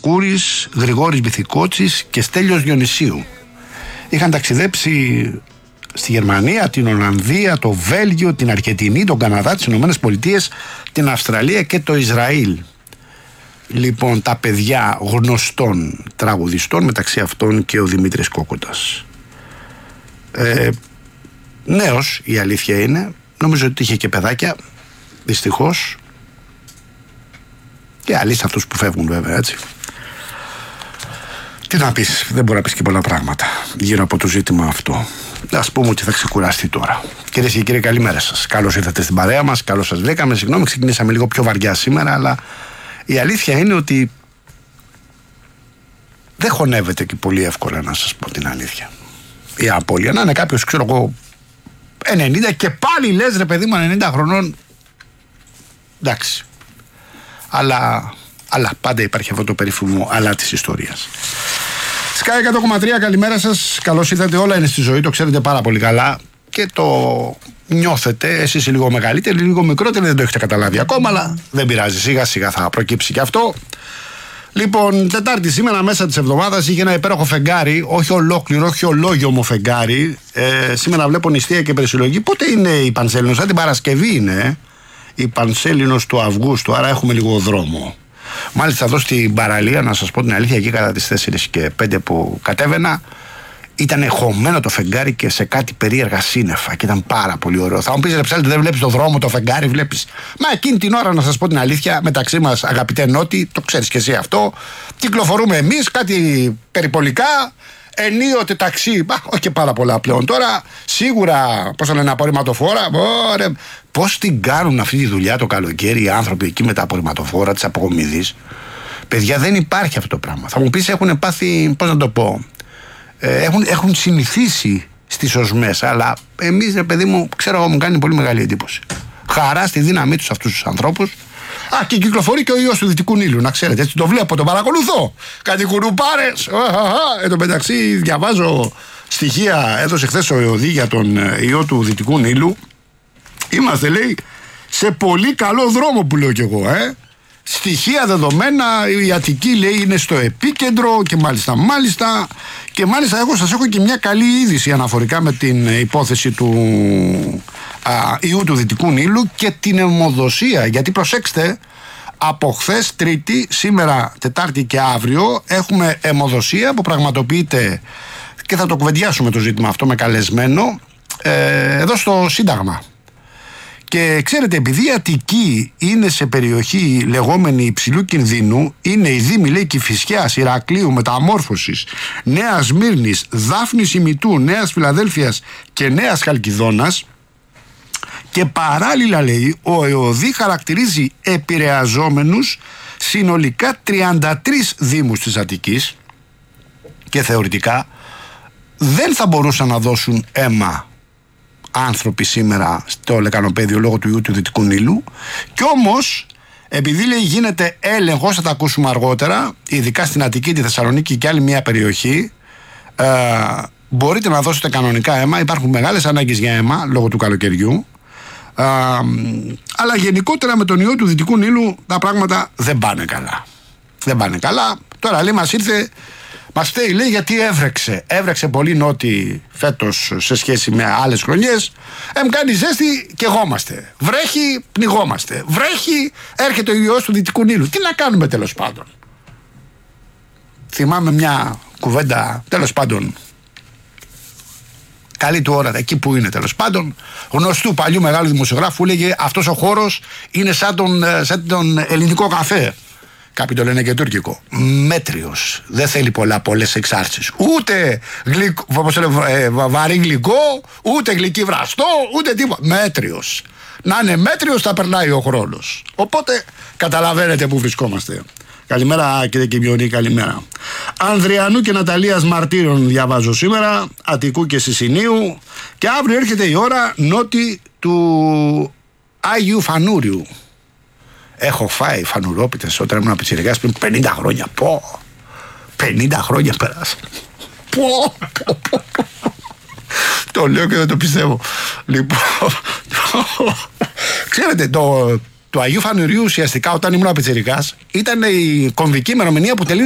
Βαρκούρης, Γρηγόρης Μπιθικότσης και Στέλιος Διονυσίου. Είχαν ταξιδέψει στη Γερμανία, την Ολλανδία, το Βέλγιο, την Αργεντινή, τον Καναδά, τις Ηνωμένες Πολιτείες, την Αυστραλία και το Ισραήλ. Λοιπόν, τα παιδιά γνωστών τραγουδιστών, μεταξύ αυτών και ο Δημήτρης Κόκοτας. Νέος, η αλήθεια είναι. Νομίζω ότι είχε και παιδάκια, δυστυχώς. Και αλήθεια αυτούς που φεύγουν, βέβαια, έτσι. Τι να πεις, δεν μπορεί να πεις και πολλά πράγματα γύρω από το ζήτημα αυτό. Ας πούμε ότι θα ξεκουραστεί τώρα. Κυρίες και κύριοι, καλημέρα σας. Καλώς ήρθατε στην παρέα μας, καλώς σας βρήκαμε. Συγγνώμη, ξεκινήσαμε λίγο πιο βαριά σήμερα, αλλά η αλήθεια είναι ότι δεν χωνεύεται και πολύ εύκολα, να σας πω την αλήθεια. Η απώλεια. Να είναι κάποιος, ξέρω εγώ, 90 και πάλι λες ρε παιδί μου 90 χρονών. Εντάξει. Αλλά πάντα υπάρχει αυτό το περίφημο αλλά της ιστορίας. Sky 100,3, καλημέρα σας. Καλώς ήρθατε. Όλα είναι στη ζωή, το ξέρετε πάρα πολύ καλά και το νιώθετε. Εσείς λίγο μεγαλύτεροι, λίγο μικρότεροι, δεν το έχετε καταλάβει ακόμα, αλλά δεν πειράζει. Σιγά σιγά θα προκύψει και αυτό. Λοιπόν, Τετάρτη σήμερα, μέσα της εβδομάδας, είχε ένα υπέροχο φεγγάρι, όχι ολόκληρο, όχι ολόγιομο φεγγάρι. Σήμερα βλέπω νηστεία και περισυλλογή. Πότε είναι η Πανσέλινος? Σαν την Παρασκευή είναι η Πανσέλινος του Αυγούστου, άρα έχουμε λίγο δρόμο. Μάλιστα εδώ στην παραλία, να σας πω την αλήθεια, εκεί κατά τις 4 και 5 που κατέβαινα, ήταν χωμένο το φεγγάρι και σε κάτι περίεργα σύννεφα και ήταν πάρα πολύ ωραίο. Θα μου πεις ρε Ψάλτη, δεν βλέπεις το δρόμο, το φεγγάρι βλέπεις? Μα εκείνη την ώρα, να σας πω την αλήθεια, μεταξύ μας αγαπητέ Νότι, το ξέρεις και εσύ αυτό, κυκλοφορούμε εμείς κάτι περιπολικά, ενίοτε ταξί, όχι και πάρα πολλά πλέον τώρα, σίγουρα, πώς θα λένε, απορριμματοφόρα. Πώς την κάνουν αυτή τη δουλειά το καλοκαίρι οι άνθρωποι εκεί με τα απορριμματοφόρα της αποκομιδής? Παιδιά, δεν υπάρχει αυτό το πράγμα. Θα μου πεις, έχουν πάθει, πώς να το πω, έχουν συνηθίσει στις οσμές, αλλά εμείς, ρε παιδί μου, ξέρω εγώ, μου κάνει πολύ μεγάλη εντύπωση. Χαρά στη δύναμή τους αυτούς τους ανθρώπους. Και κυκλοφορεί και ο ιός του Δυτικού Νείλου, να ξέρετε, έτσι το βλέπω, τον παρακολουθώ. Κάτι κουρουπάρες. Εν τω μεταξύ, διαβάζω στοιχεία, έδωσε χθες ο ΕΟΔΗ για τον ιό του Δυτικού Νείλου. Είμαστε, λέει, σε πολύ καλό δρόμο, που λέω κι εγώ, Στοιχεία δεδομένα, η Αττική, λέει, είναι στο επίκεντρο και μάλιστα εγώ σας έχω και μια καλή είδηση αναφορικά με την υπόθεση του ιού του Δυτικού Νείλου και την αιμοδοσία, γιατί προσέξτε, από χθες Τρίτη, σήμερα Τετάρτη και αύριο έχουμε αιμοδοσία που πραγματοποιείται και θα το κουβεντιάσουμε το ζήτημα αυτό με καλεσμένο εδώ στο Σύνταγμα. Και ξέρετε, επειδή η Αττική είναι σε περιοχή λεγόμενη υψηλού κινδύνου, είναι η δήμοι, λέει, Κηφισιάς, Ηρακλείου, Μεταμόρφωσης, Νέας Σμύρνης, Δάφνης Ημιτού, Νέας Φιλαδέλφειας και Νέας Χαλκιδόνας, και παράλληλα, λέει, ο ΕΟΔΗ χαρακτηρίζει επηρεαζόμενους συνολικά 33 δήμους της Αττικής και θεωρητικά δεν θα μπορούσαν να δώσουν αίμα άνθρωποι σήμερα στο λεκανοπέδιο λόγω του ιού του Δυτικού Νείλου. Κι όμως, επειδή, λέει, γίνεται έλεγχος, θα τα ακούσουμε αργότερα, ειδικά στην Αττική, τη Θεσσαλονίκη και άλλη μια περιοχή, μπορείτε να δώσετε κανονικά αίμα. Υπάρχουν μεγάλες ανάγκες για αίμα λόγω του καλοκαιριού, αλλά γενικότερα με τον ιό του Δυτικού Νείλου τα πράγματα δεν πάνε καλά. Τώρα, λέει, μας φταίει, λέει, γιατί έβρεξε πολύ νότι φέτος σε σχέση με άλλες χρονιές. Κάνει ζέστη και γόμαστε. Βρέχει, πνιγόμαστε. Βρέχει, έρχεται ο ιός του Δυτικού Νείλου. Τι να κάνουμε, τέλος πάντων? Θυμάμαι μια κουβέντα, τέλος πάντων, καλή του ώρα, εκεί που είναι, τέλος πάντων, γνωστού παλιού μεγάλου δημοσιογράφου, λέγε αυτός ο χώρος είναι σαν τον ελληνικό καφέ. Κάποιοι το λένε και τουρκικό. Μέτριος. Δεν θέλει πολλές εξάρσεις. Ούτε βαρύ γλυκό, ούτε γλυκή βραστό, ούτε τίποτα. Μέτριος. Να είναι μέτριος, θα περνάει ο χρόνος. Οπότε καταλαβαίνετε που βρισκόμαστε. Καλημέρα, κύριε Κιμιονή, καλημέρα. Ανδριανού και Ναταλίας Μαρτύρων διαβάζω σήμερα, Αττικού και Σισινίου. Και αύριο έρχεται η ώρα νότι του Άγιου Φανούριου. Έχω φάει φανουρόπιτες όταν ήμουν πιτσιρικάς πριν 50 χρόνια. 50 χρόνια πέρασαν. Το λέω και δεν το πιστεύω. Λοιπόν, ξέρετε, το Αγίου Φανουρίου ουσιαστικά όταν ήμουν πιτσιρικάς ήταν η κομβική ημερομηνία που τελείωσε